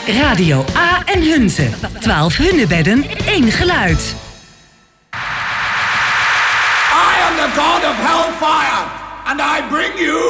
Radio A en Hunze. 12 Hunnebedden, 1 geluid. I am the god of hellfire, and I bring you